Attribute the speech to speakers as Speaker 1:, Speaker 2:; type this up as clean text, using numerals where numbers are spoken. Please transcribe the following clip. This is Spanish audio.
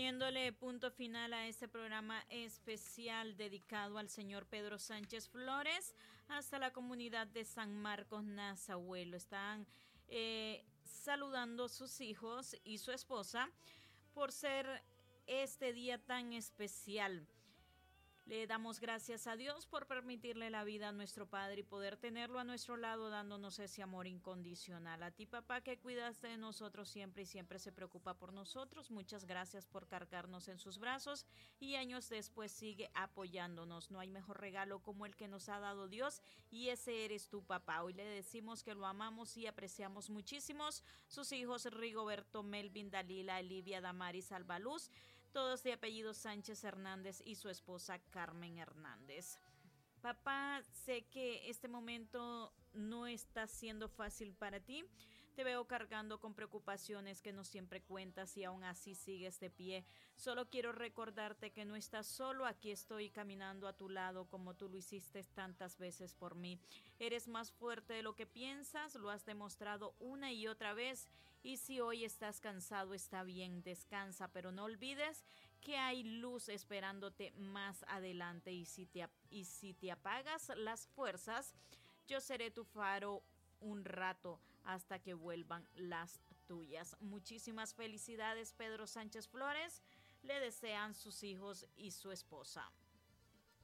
Speaker 1: poniéndole punto final a este programa especial dedicado al señor Pedro Sánchez Flores, hasta la comunidad de San Marcos Nazahuelo. Están saludando a sus hijos y su esposa por ser este día tan especial. Le damos gracias a Dios por permitirle la vida a nuestro Padre y poder tenerlo a nuestro lado dándonos ese amor incondicional. A ti, papá, que cuidas de nosotros siempre y siempre se preocupa por nosotros. Muchas gracias por cargarnos en sus brazos y años después sigue apoyándonos. No hay mejor regalo como el que nos ha dado Dios y ese eres tu papá. Hoy le decimos que lo amamos y apreciamos muchísimo. Sus hijos Rigoberto, Melvin, Dalila, Elivia, Damaris, Albaluz, todos de apellido Sánchez Hernández y su esposa Carmen Hernández. Papá, sé que este momento no está siendo fácil para ti. Te veo cargando con preocupaciones que no siempre cuentas y aún así sigues de pie. Solo quiero recordarte que no estás solo. Aquí estoy caminando a tu lado como tú lo hiciste tantas veces por mí. Eres más fuerte de lo que piensas, lo has demostrado una y otra vez. Y si hoy estás cansado, está bien, descansa, pero no olvides que hay luz esperándote más adelante. Y si te apagas las fuerzas, yo seré tu faro un rato hasta que vuelvan las tuyas. Muchísimas felicidades, Pedro Sánchez Flores. Le desean sus hijos y su esposa.